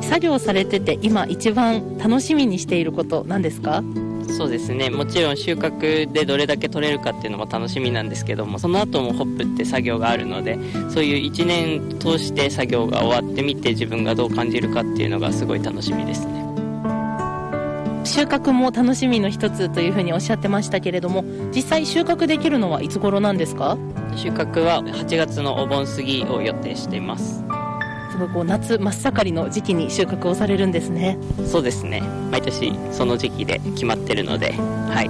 作業されてて今一番楽しみにしていること何ですか？ そうですね、もちろん収穫でどれだけ取れるかっていうのも楽しみなんですけども、その後もホップって作業があるので、そういう1年通して作業が終わってみて自分がどう感じるかっていうのがすごい楽しみですね。 収穫も楽しみの一つというふうにおっしゃってましたけれども、実際収穫できるのはいつ頃なんですか？ 収穫は8月のお盆過ぎを予定しています。 すごいこう夏真っ盛りの時期に収穫をされるんですね。 そうですね、毎年その時期で決まってるので、はい。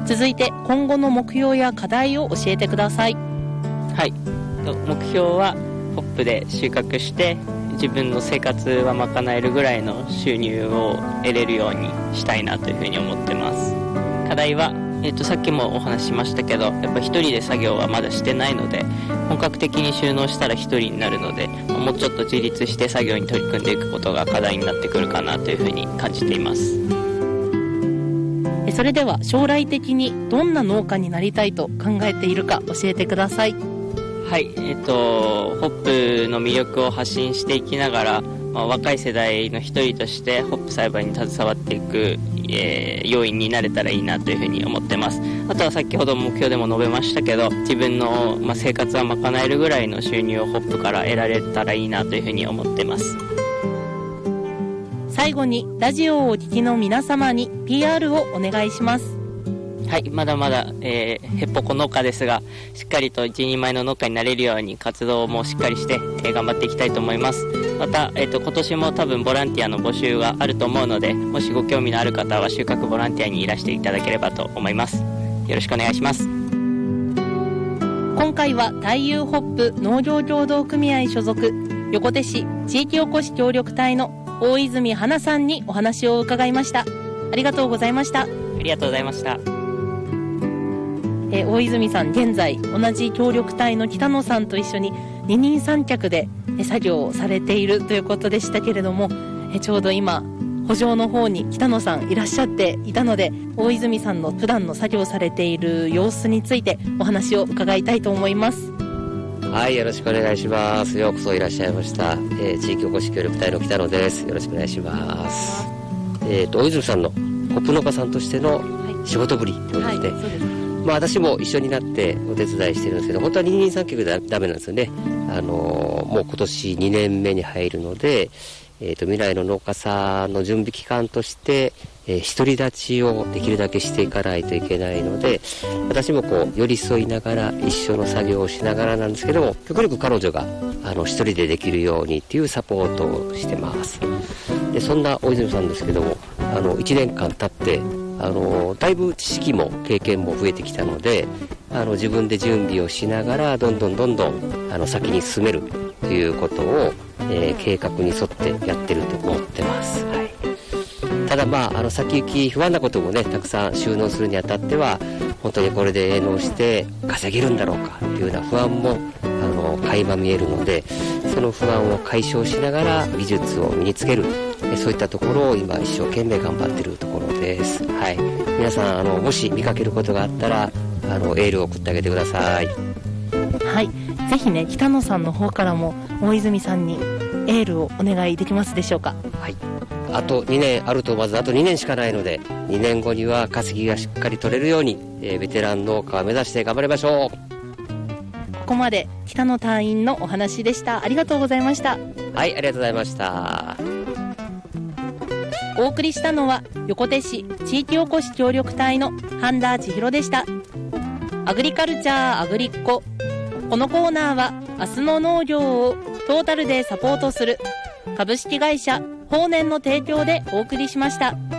続いて今後の目標や課題を教えてください。 はい、目標はホップで収穫して自分の生活は賄えるぐらいの収入を得れるようにしたいなというふうに思ってます。課題は、さっきもお話ししましたけど、やっぱ一人で作業はまだしてないので、本格的に収納したら一人になるので、もうちょっと自立して作業に取り組んでいくことが課題になってくるかなというふうに感じています。 それでは将来的にどんな農家になりたいと考えているか教えてください。 はい、ホップの魅力を発信していきながら、若い世代の一人としてホップ栽培に携わっていく、要因になれたらいいなというふうに思ってます。あとは先ほど目標でも述べましたけど、自分の、生活は賄えるぐらいの収入をホップから得られたらいいなというふうに思ってます。 最後にラジオをお聞きの皆様に PR をお願いします。 はい、まだまだ、へっぽこ農家ですが、しっかりと一人前の農家になれるように活動もしっかりして、頑張っていきたいと思います。また、今年も多分ボランティアの募集があると思うので、もしご興味のある方は収穫ボランティアにいらしていただければと思います。よろしくお願いします。 今回は太遊ホップ農業協同組合所属横手市地域おこし協力隊の大泉花さんにお話を伺いました。ありがとうございました。 ありがとうございました。 大泉さん、現在同じ協力隊の北野さんと一緒に二人三脚で作業をされているということでしたけれども、ちょうど今圃場の方に北野さんいらっしゃっていたので、大泉さんの普段の作業されている様子についてお話を伺いたいと思います。 はい、よろしくお願いします。ようこそいらっしゃいました。地域おこし協力隊の北野です。よろしくお願いします。大泉さんのホップ農家さんとしての仕事ぶりということで、そうです。私も一緒になってお手伝いしてるんですけど、本当は二人三脚でダメなんですよね。もう今年2年目に入るので、未来の農家さんの準備期間として、独り立ちをできるだけしていかないといけないので、私もこう寄り添いながら一緒の作業をしながらなんですけども、極力彼女が一人でできるようにっていうサポートをしてます。でそんな大泉さんですけども、1年間経ってだいぶ知識も経験も増えてきたので、自分で準備をしながらどんどん先に進めるということを、計画に沿ってやってると思ってます。はい、ただ先行き不安なこともね、たくさん収納するにあたっては、本当にこれで営農して稼げるんだろうかというような不安も垣間見えるので、その不安を解消しながら技術を身につける、そういったところを今一生懸命頑張っているところです。はい、皆さんもし見かけることがあったらエールを送ってあげてください。 はい、ぜひね、北野さんの方からも大泉さんにエールをお願いできますでしょうか。 はい、あと2年あると、まずあと2年しかないので、2年後には稼ぎがしっかり取れるように、ベテラン農家を目指して頑張りましょう。 ここまで北野隊員のお話でした。ありがとうございました。 はい、ありがとうございました。 お送りしたのは横手市地域おこし協力隊の半田千尋でした。アグリカルチャーアグリッコ、このコーナーは明日の農業をトータルでサポートする株式会社豊年の提供でお送りしました。